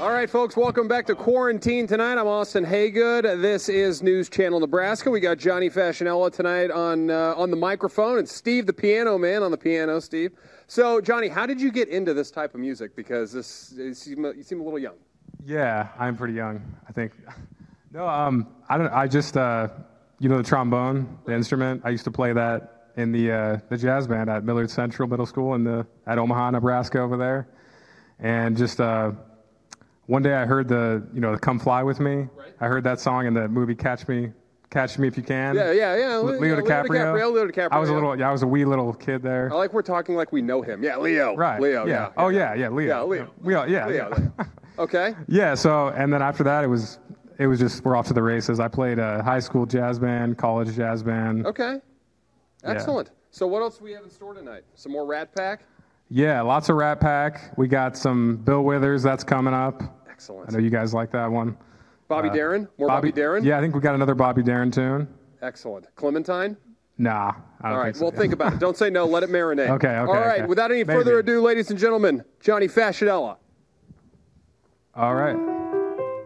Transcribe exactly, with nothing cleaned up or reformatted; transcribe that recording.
All right, folks, welcome back to Quarantine tonight. I'm Austin Haygood. This is News Channel Nebraska. We got Johnny Fascinella tonight on uh, on the microphone, and Steve, the piano man, on the piano. Steve. So, Johnny, how did you get into this type of music? Because this you seem, you seem a little young. Yeah, I'm pretty young, I think. No, um, I don't. I just, uh, you know, the trombone, the instrument. I used to play that in the uh, the jazz band at Millard Central Middle School in the at Omaha, Nebraska, over there, and just. Uh, One day I heard the, you know, the Come Fly With Me. Right. I heard that song in the movie Catch Me, Catch Me If You Can. Yeah, yeah, yeah. Leo, Leo DiCaprio. Leo DiCaprio. Leo DiCaprio. I was a yeah. little, yeah, I was a wee little kid there. I like we're talking like we know him. Yeah, Leo. Right. Leo. Yeah. Yeah. Oh yeah, yeah, Leo. Yeah, Leo. We all, yeah, Leo. yeah. Leo. Okay. Yeah. So, and then after that, it was, it was just we're off to the races. I played a high school jazz band, college jazz band. Okay. Excellent. Yeah. So what else do we have in store tonight? Some more Rat Pack? Yeah, lots of Rat Pack. We got some Bill Withers that's coming up. Excellent. I know you guys like that one. Bobby uh, Darin? More Bobby, Bobby Darin? Yeah, I think we got another Bobby Darin tune. Excellent. Clementine? Nah. I don't All right, think so. well, think about it. Don't say no. Let it marinate. Okay, okay. All right, okay. without any Maybe. further ado, ladies and gentlemen, Johnny Fascinella. All right.